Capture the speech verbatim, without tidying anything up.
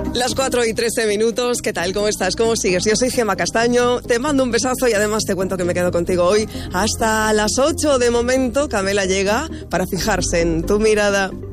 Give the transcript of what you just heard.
Las cuatro y trece minutos, ¿qué tal? ¿Cómo estás? ¿Cómo sigues? Yo soy Gemma Castaño, te mando un besazo y además te cuento que me quedo contigo hoy hasta las ocho de momento. Camela llega para fijarse en tu mirada.